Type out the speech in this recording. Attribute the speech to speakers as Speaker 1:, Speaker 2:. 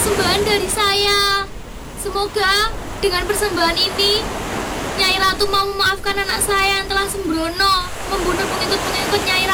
Speaker 1: persembahan dari saya. Semoga dengan persembahan ini Nyai Ratu mau memaafkan anak saya yang telah sembrono membunuh pengikut-pengikut Nyai